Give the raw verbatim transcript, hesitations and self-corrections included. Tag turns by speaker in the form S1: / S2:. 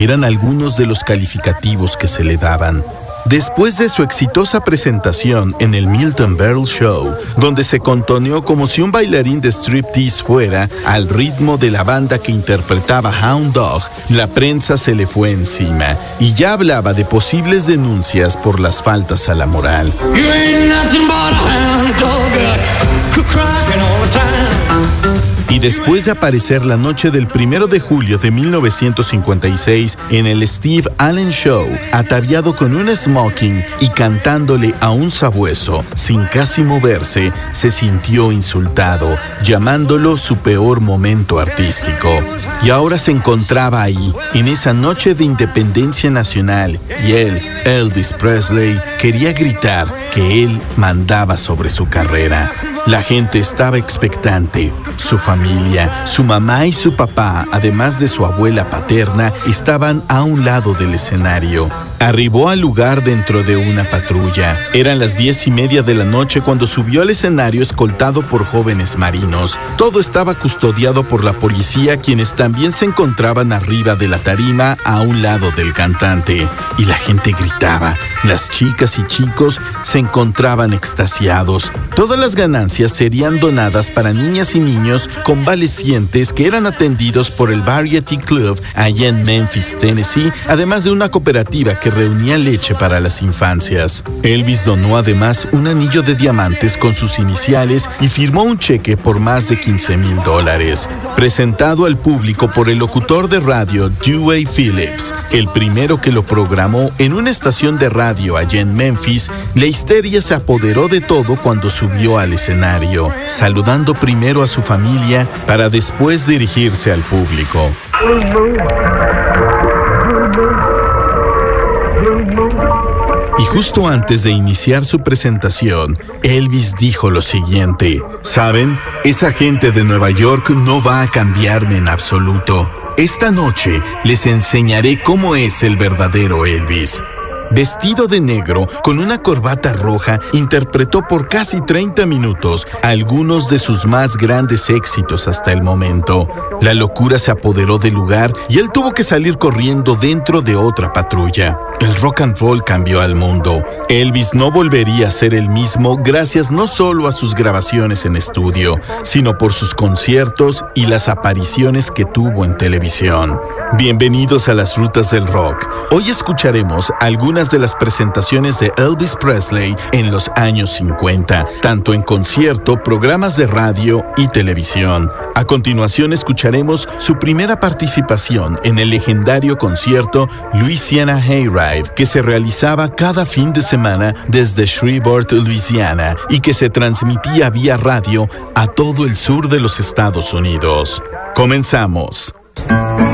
S1: eran algunos de los calificativos que se le daban. Después de su exitosa presentación en el Milton Berle Show, donde se contoneó como si un bailarín de striptease fuera, al ritmo de la banda que interpretaba Hound Dog, la prensa se le fue encima y ya hablaba de posibles denuncias por las faltas a la moral. Y después de aparecer la noche del primero de julio de mil novecientos cincuenta y seis en el Steve Allen Show, ataviado con un smoking y cantándole a un sabueso, sin casi moverse, se sintió insultado, llamándolo su peor momento artístico. Y ahora se encontraba ahí, en esa noche de independencia nacional, y él, Elvis Presley, quería gritar que él mandaba sobre su carrera. La gente estaba expectante. Su familia, su mamá y su papá, además de su abuela paterna, estaban a un lado del escenario. Arribó al lugar dentro de una patrulla. Eran las diez y media de la noche cuando subió al escenario escoltado por jóvenes marinos. Todo estaba custodiado por la policía, quienes también se encontraban arriba de la tarima a un lado del cantante. Y la gente gritaba. Las chicas y chicos se encontraban extasiados. Todas las ganancias serían donadas para niñas y niños convalecientes que eran atendidos por el Variety Club allá en Memphis, Tennessee, además de una cooperativa que reunía leche para las infancias. Elvis donó además un anillo de diamantes con sus iniciales y firmó un cheque por más de quince mil dólares. Presentado al público por el locutor de radio Dewey Phillips, el primero que lo programó en una estación de radio allá en Memphis, la histeria se apoderó de todo cuando subió al escenario, saludando primero a su familia para después dirigirse al público. Y justo antes de iniciar su presentación, Elvis dijo lo siguiente: ¿saben? Esa gente de Nueva York no va a cambiarme en absoluto. Esta noche les enseñaré cómo es el verdadero Elvis. Vestido de negro, con una corbata roja, interpretó por casi treinta minutos algunos de sus más grandes éxitos hasta el momento. La locura se apoderó del lugar y él tuvo que salir corriendo dentro de otra patrulla. El rock and roll cambió al mundo. Elvis no volvería a ser el mismo gracias no solo a sus grabaciones en estudio, sino por sus conciertos y las apariciones que tuvo en televisión. Bienvenidos a las rutas del rock. Hoy escucharemos algunas de las presentaciones de Elvis Presley en los años cincuenta, tanto en concierto, programas de radio y televisión. A continuación escucharemos su primera participación en el legendario concierto Louisiana Hayride, que se realizaba cada fin de semana desde Shreveport, Louisiana, y que se transmitía vía radio a todo el sur de los Estados Unidos. Comenzamos.